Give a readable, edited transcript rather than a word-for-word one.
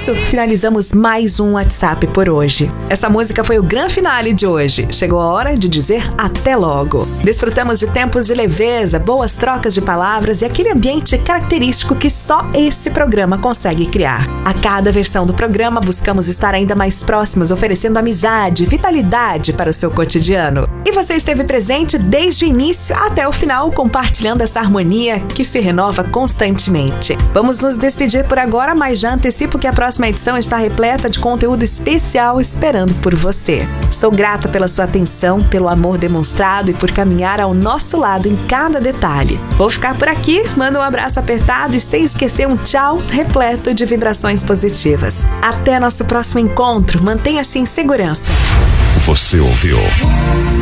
isso, finalizamos mais um WhatsApp por hoje. Essa música foi o grande finale de hoje. Chegou a hora de dizer até logo. Desfrutamos de tempos de leveza, boas trocas de palavras e aquele ambiente característico que só esse programa consegue criar. A cada versão do programa, buscamos estar ainda mais próximos, oferecendo amizade, vitalidade para o seu cotidiano. E você esteve presente desde o início até o final, compartilhando essa harmonia que se renova constantemente. Vamos nos despedir por agora, mas já antecipo que a próxima edição está repleta de conteúdo especial esperando por você. Sou grata pela sua atenção, pelo amor demonstrado e por caminhar ao nosso lado em cada detalhe. Vou ficar por aqui, mando um abraço apertado e sem esquecer um tchau repleto de vibrações positivas. Até nosso próximo encontro, mantenha-se em segurança. Você ouviu